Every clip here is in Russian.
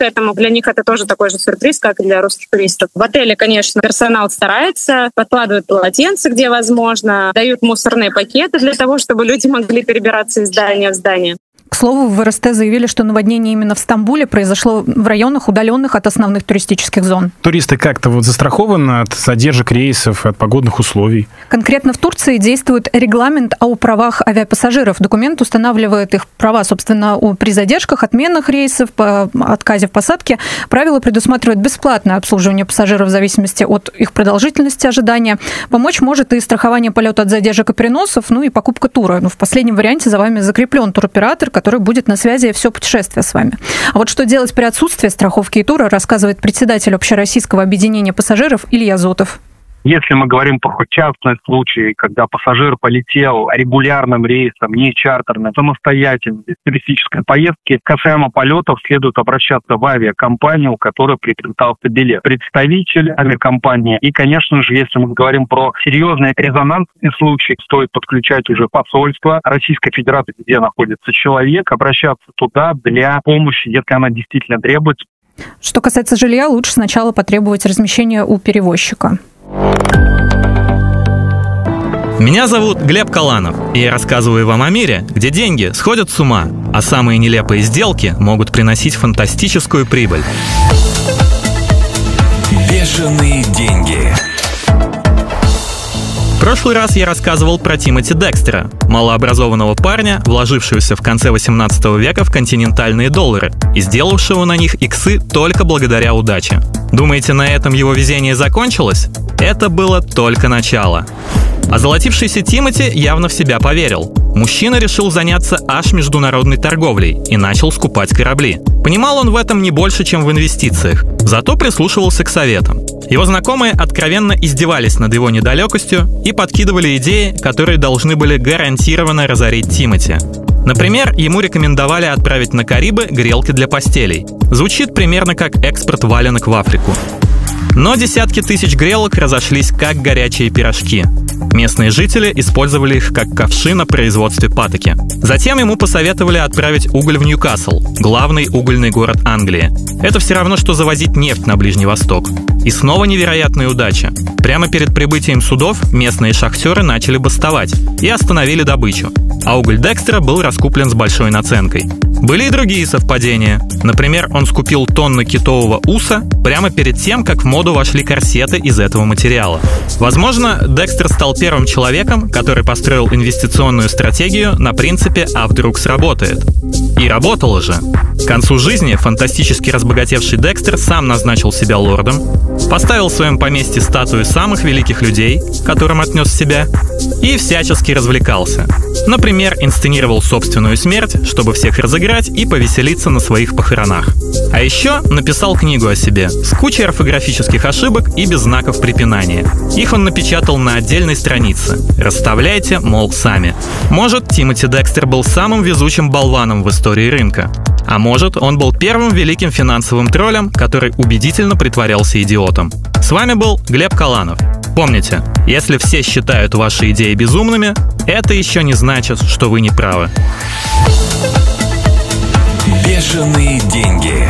к этому. Для них это тоже такой же сюрприз, как и для русских туристов. В отеле, конечно, персонал старается, подкладывают полотенца, где возможно, дают мусорные пакеты для того, чтобы люди могли перебираться из здания в здание. К слову, в РСТ заявили, что наводнение именно в Стамбуле произошло в районах, удаленных от основных туристических зон. Туристы как-то застрахованы от задержек рейсов, от погодных условий? Конкретно в Турции действует регламент о правах авиапассажиров. Документ устанавливает их права, собственно, при задержках, отменах рейсов, по отказе в посадке. Правила предусматривают бесплатное обслуживание пассажиров в зависимости от их продолжительности ожидания. Помочь может и страхование полета от задержек и переносов, и покупка тура. В последнем варианте за вами закреплен туроператор, который будет на связи все путешествие с вами. А вот что делать при отсутствии страховки и тура, рассказывает председатель Общероссийского объединения пассажиров Илья Зотов. Если мы говорим про частный случай, когда пассажир полетел регулярным рейсом, не чартерным, самостоятельно, без туристической поездки, касаемо полетов следует обращаться в авиакомпанию, у которой приобретался билет. Представитель авиакомпании. И, конечно же, если мы говорим про серьезный резонансный случай, стоит подключать уже посольство Российской Федерации, где находится человек, обращаться туда для помощи, если она действительно требуется. Что касается жилья, лучше сначала потребовать размещения у перевозчика. Меня зовут Глеб Каланов, и я рассказываю вам о мире, где деньги сходят с ума, а самые нелепые сделки могут приносить фантастическую прибыль. Бешеные деньги. В прошлый раз я рассказывал про Тимоти Декстера, малообразованного парня, вложившегося в конце 18 века в континентальные доллары и сделавшего на них иксы только благодаря удаче. Думаете, на этом его везение закончилось? Это было только начало. Озолотившийся Тимоти явно в себя поверил. Мужчина решил заняться аж международной торговлей и начал скупать корабли. Понимал он в этом не больше, чем в инвестициях, зато прислушивался к советам. Его знакомые откровенно издевались над его недалекостью и подкидывали идеи, которые должны были гарантированно разорить Тимоти. Например, ему рекомендовали отправить на Карибы грелки для постелей. Звучит примерно как экспорт валенок в Африку. Но десятки тысяч грелок разошлись как горячие пирожки. Местные жители использовали их как ковши на производстве патоки. Затем ему посоветовали отправить уголь в Ньюкасл, главный угольный город Англии. Это все равно, что завозить нефть на Ближний Восток. И снова невероятная удача. Прямо перед прибытием судов местные шахтеры начали бастовать и остановили добычу. А уголь Декстера был раскуплен с большой наценкой. Были и другие совпадения. Например, он скупил тонны китового уса прямо перед тем, как в моду вошли корсеты из этого материала. Возможно, Декстер стал первым человеком, который построил инвестиционную стратегию на принципе «а вдруг сработает». И работало же. К концу жизни фантастически разбогатевший Декстер сам назначил себя лордом, поставил в своем поместье статую самых великих людей, к которым отнес себя, и всячески развлекался. Например, инсценировал собственную смерть, чтобы всех разыграть и повеселиться на своих похоронах. А еще написал книгу о себе с кучей орфографических ошибок и без знаков препинания. Их он напечатал на отдельной странице. Расставляйте, мол, сами. Может, Тимоти Декстер был самым везучим болваном в истории рынка. А может, он был первым великим финансовым троллем, который убедительно притворялся идиотом. С вами был Глеб Каланов. Помните, если все считают ваши идеи безумными, это еще не значит, что вы не правы. Бешеные деньги.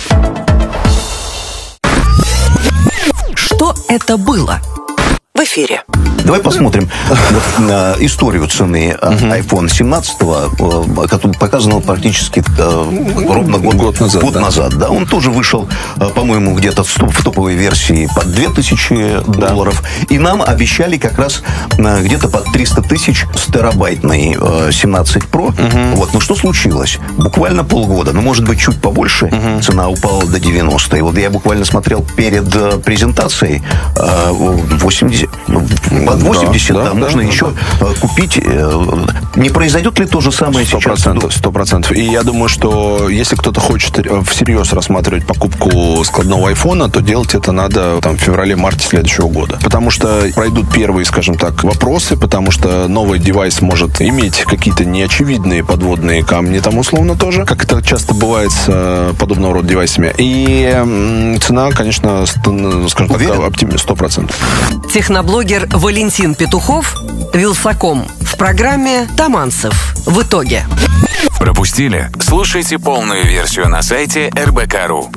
Что это было? В эфире. Давай посмотрим на историю цены iPhone 17, который показан практически ровно год назад. Да? Он тоже вышел, по-моему, где-то в топовой версии под $2000. И нам обещали как раз где-то под 300 тысяч с терабайтной 17 Pro. Вот. Но что случилось? Буквально полгода, может быть, чуть побольше, цена упала до 90. И вот я буквально смотрел перед презентацией 80, под 80, да, можно еще купить. Не произойдет ли то же самое 100%. И я думаю, что если кто-то хочет всерьез рассматривать покупку складного айфона, то делать это надо в феврале-марте следующего года. Потому что пройдут первые, скажем так, вопросы, потому что новый девайс может иметь какие-то неочевидные подводные камни, условно тоже, как это часто бывает с подобного рода девайсами. И цена, конечно, скажем так, 100%. Техноблогер Валентин Петухов, Вилсаком, в программе «Таманцев. В итоге». Пропустили? Слушайте полную версию на сайте rbk.ru.